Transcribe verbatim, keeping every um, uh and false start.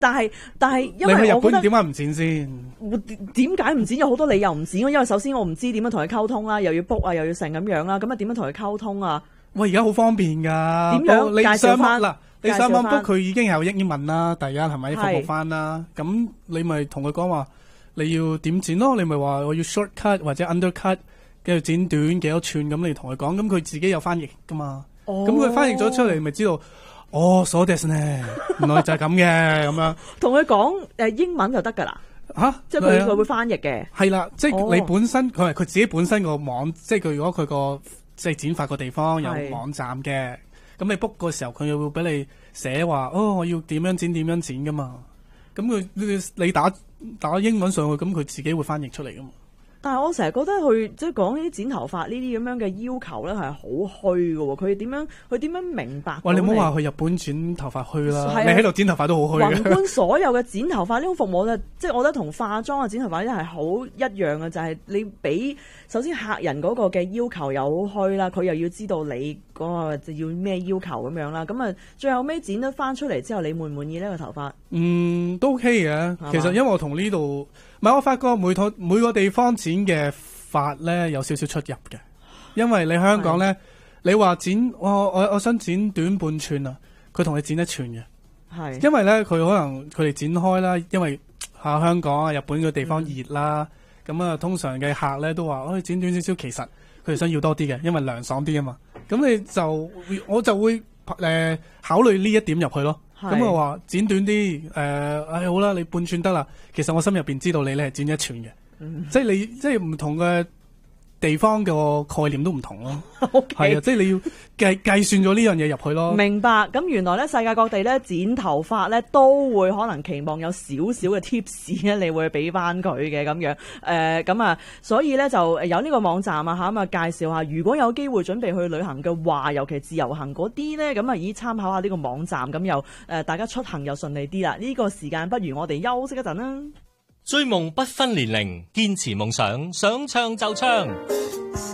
但係但係，因為你去日我覺得本點解唔剪先？ 我點解唔剪？有好多理由唔剪，因為首先我唔知點樣同佢溝通啦，又要 book 啊，又要成咁樣啦，咁啊點樣同佢溝通啊？ 喂，而家好方便噶， 點樣你上網嗱，你介紹上網返 book 佢已經有英文啦，第一係咪服係務翻啦？咁你咪同佢講話你要點剪咯，你咪話我要 short cut 或者 undercut，跟住剪短幾多寸咁，你同佢講，咁佢自己有翻譯噶嘛？ 哦， 咁佢翻譯咗出嚟，咪知道哦，そうですね，原來就係咁嘅咁樣。 同佢講誒英文就得㗎啦， 吓， 即係佢佢會翻譯嘅。 係啦，即係哦你本身佢係佢自己本身個網，即係佢如果佢個即係剪髮個地方有係網站嘅，咁你 book 個時候佢又會俾你寫話，哦，我要點樣剪點樣剪噶嘛，咁佢你你打打英文上去，咁佢自己會翻譯出嚟噶嘛。 但係我成日覺得佢即係講呢啲剪頭髮呢啲咁樣嘅要求咧係好虛嘅喎，佢點樣佢點樣明白到？ 喂，你唔好話去日本剪頭髮虛啦， 係啊你喺度剪頭髮都好虛宏嘅。 觀所有嘅剪頭髮呢種服務咧，即係我覺得同化妝啊剪頭髮咧係好一樣嘅，就係、是、你俾首先客人嗰個嘅要求又好虛啦，佢又要知道你嗰個就要咩要求咁樣啦，咁啊最後尾剪得翻出嚟之後，你滿唔滿意呢個頭髮？ 嗯，都 OK 嘅。 嘛其實因為我同呢度，唔係我發覺每套每個地方剪嘅髮咧有少少出入嘅。因為你香港咧，你話剪我我我想剪短半寸啊，佢同你剪一寸嘅。 係因為咧佢可能佢哋剪開啦，因為嚇香港啊、日本嘅地方熱啦，咁啊、嗯、通常嘅客咧都話，哦，剪短少少，其實佢哋想要多啲嘅，因為涼爽啲啊嘛。咁你就我就會誒、呃、考慮呢一點入去咯。咁我話剪短啲，誒、呃，唉好啦，你半寸得啦。其實我心入邊知道你咧係剪一寸嘅， 嗯、 即係你即係唔同嘅地方嘅概念都唔同咯。係 OK 啊，即係你要計計算咗呢樣嘢入去咯。 明白。咁原來咧世界各地咧剪頭髮咧都會可能期望有少少嘅 tips 咧，你會俾翻佢嘅咁樣。誒咁啊，所以咧就有呢個網站啊嚇咁啊介紹下，如果有機會準備去旅行嘅話，尤其自由行嗰啲咧，咁啊以參考下呢個網站，咁又誒大家出行又順利啲啦。呢個時間不如我哋休息一陣啦。 追夢不分年齡，堅持夢想，想唱就唱。